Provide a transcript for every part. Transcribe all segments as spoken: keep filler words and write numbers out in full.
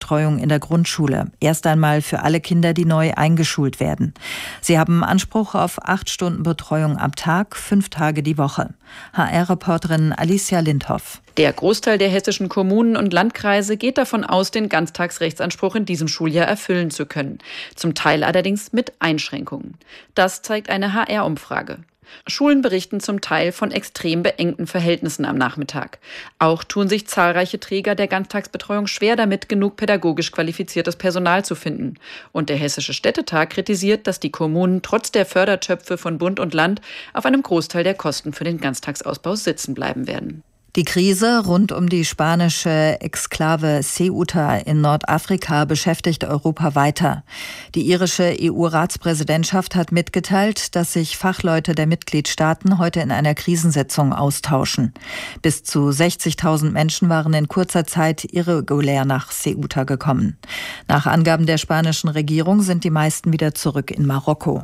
Ganztagsbetreuung in der Grundschule. Erst einmal für alle Kinder, die neu eingeschult werden. Sie haben Anspruch auf acht Stunden Betreuung am Tag, fünf Tage die Woche. H R-Reporterin Alicia Lindhoff. Der Großteil der hessischen Kommunen und Landkreise geht davon aus, den Ganztagsrechtsanspruch in diesem Schuljahr erfüllen zu können. Zum Teil allerdings mit Einschränkungen. Das zeigt eine H R-Umfrage. Schulen berichten zum Teil von extrem beengten Verhältnissen am Nachmittag. Auch tun sich zahlreiche Träger der Ganztagsbetreuung schwer damit, genug pädagogisch qualifiziertes Personal zu finden. Und der Hessische Städtetag kritisiert, dass die Kommunen trotz der Fördertöpfe von Bund und Land auf einem Großteil der Kosten für den Ganztagsausbau sitzen bleiben werden. Die Krise rund um die spanische Exklave Ceuta in Nordafrika beschäftigt Europa weiter. Die irische E U-Ratspräsidentschaft hat mitgeteilt, dass sich Fachleute der Mitgliedstaaten heute in einer Krisensitzung austauschen. Bis zu sechzigtausend Menschen waren in kurzer Zeit irregulär nach Ceuta gekommen. Nach Angaben der spanischen Regierung sind die meisten wieder zurück in Marokko.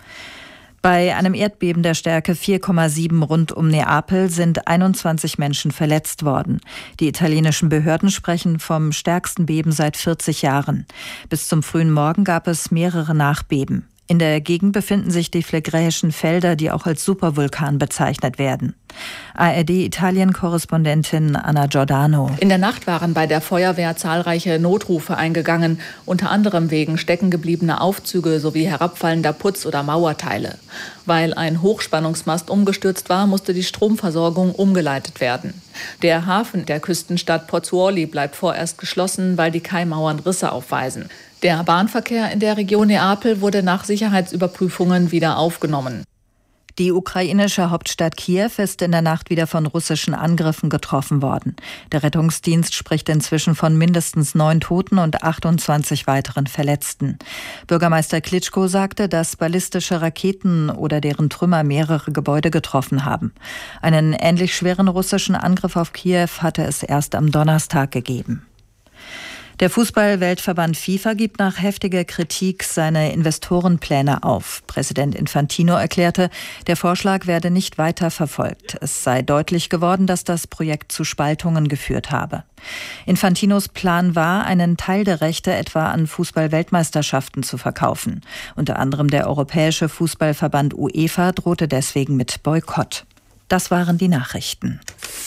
Bei einem Erdbeben der Stärke vier Komma sieben rund um Neapel sind einundzwanzig Menschen verletzt worden. Die italienischen Behörden sprechen vom stärksten Beben seit vierzig Jahren. Bis zum frühen Morgen gab es mehrere Nachbeben. In der Gegend befinden sich die phlegräischen Felder, die auch als Supervulkan bezeichnet werden. A R D-Italien-Korrespondentin Anna Giordano. In der Nacht waren bei der Feuerwehr zahlreiche Notrufe eingegangen, unter anderem wegen steckengebliebener Aufzüge sowie herabfallender Putz- oder Mauerteile. Weil ein Hochspannungsmast umgestürzt war, musste die Stromversorgung umgeleitet werden. Der Hafen der Küstenstadt Pozzuoli bleibt vorerst geschlossen, weil die Kaimauern Risse aufweisen. Der Bahnverkehr in der Region Neapel wurde nach Sicherheitsüberprüfungen wieder aufgenommen. Die ukrainische Hauptstadt Kiew ist in der Nacht wieder von russischen Angriffen getroffen worden. Der Rettungsdienst spricht inzwischen von mindestens neun Toten und achtundzwanzig weiteren Verletzten. Bürgermeister Klitschko sagte, dass ballistische Raketen oder deren Trümmer mehrere Gebäude getroffen haben. Einen ähnlich schweren russischen Angriff auf Kiew hatte es erst am Donnerstag gegeben. Der Fußball-Weltverband FIFA gibt nach heftiger Kritik seine Investorenpläne auf. Präsident Infantino erklärte, der Vorschlag werde nicht weiter verfolgt. Es sei deutlich geworden, dass das Projekt zu Spaltungen geführt habe. Infantinos Plan war, einen Teil der Rechte etwa an Fußball-Weltmeisterschaften zu verkaufen. Unter anderem der Europäische Fußballverband UEFA drohte deswegen mit Boykott. Das waren die Nachrichten.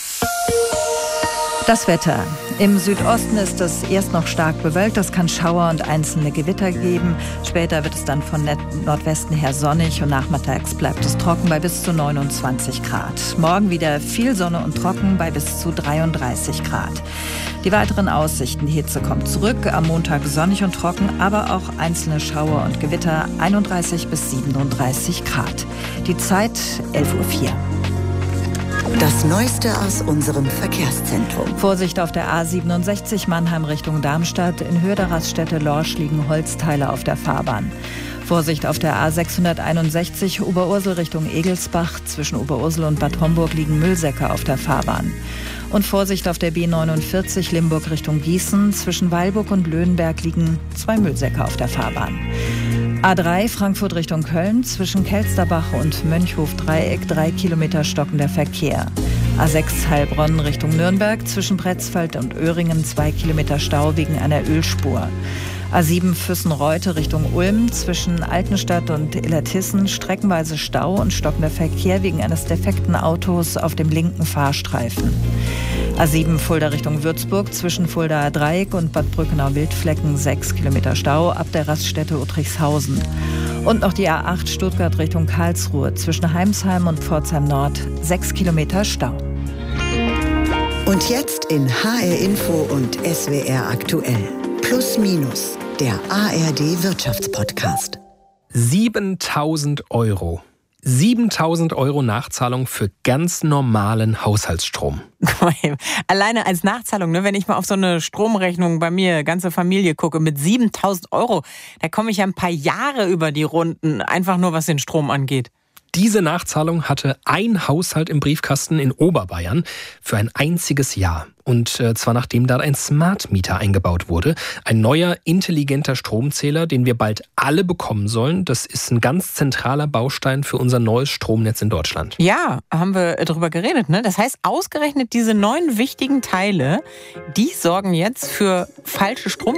Das Wetter. Im Südosten ist es erst noch stark bewölkt. Es kann Schauer und einzelne Gewitter geben. Später wird es dann von Nordwesten her sonnig und nachmittags bleibt es trocken bei bis zu neunundzwanzig Grad. Morgen wieder viel Sonne und trocken bei bis zu dreiunddreißig Grad. Die weiteren Aussichten: Die Hitze kommt zurück. Am Montag sonnig und trocken, aber auch einzelne Schauer und Gewitter. einunddreißig bis siebenunddreißig Grad. Die Zeit elf Uhr vier. Das Neueste aus unserem Verkehrszentrum. Vorsicht auf der A siebenundsechzig Mannheim Richtung Darmstadt. In Höhe der Raststätte Lorsch liegen Holzteile auf der Fahrbahn. Vorsicht auf der A sechshunderteinundsechzig Oberursel Richtung Egelsbach. Zwischen Oberursel und Bad Homburg liegen Müllsäcke auf der Fahrbahn. Und Vorsicht auf der B neunundvierzig Limburg Richtung Gießen. Zwischen Weilburg und Löhnberg liegen zwei Müllsäcke auf der Fahrbahn. A drei Frankfurt Richtung Köln, zwischen Kelsterbach und Mönchhof-Dreieck drei Kilometer stockender Verkehr. A sechs Heilbronn Richtung Nürnberg, zwischen Pretzfeld und Öhringen zwei Kilometer Stau wegen einer Ölspur. A sieben Füssen-Reute Richtung Ulm, zwischen Altenstadt und Illertissen streckenweise Stau und stockender Verkehr wegen eines defekten Autos auf dem linken Fahrstreifen. A sieben Fulda Richtung Würzburg, zwischen Fuldaer Dreieck und Bad Brückenau-Wildflecken sechs Kilometer Stau ab der Raststätte Uttrichshausen. Und noch die A acht Stuttgart Richtung Karlsruhe, zwischen Heimsheim und Pforzheim Nord sechs Kilometer Stau. Und jetzt in H R Info und S W R aktuell. Plus Minus, der A R D Wirtschaftspodcast. siebentausend Euro. siebentausend Euro Nachzahlung für ganz normalen Haushaltsstrom. Alleine als Nachzahlung, ne, wenn ich mal auf so eine Stromrechnung bei mir, ganze Familie gucke, mit siebentausend Euro, da komme ich ja ein paar Jahre über die Runden, einfach nur was den Strom angeht. Diese Nachzahlung hatte ein Haushalt im Briefkasten in Oberbayern für ein einziges Jahr. Und äh, zwar nachdem da ein Smart Meter eingebaut wurde. Ein neuer, intelligenter Stromzähler, den wir bald alle bekommen sollen. Das ist ein ganz zentraler Baustein für unser neues Stromnetz in Deutschland. Ja, haben wir drüber geredet, ne? Das heißt, ausgerechnet diese neun wichtigen Teile, die sorgen jetzt für falsche Strom.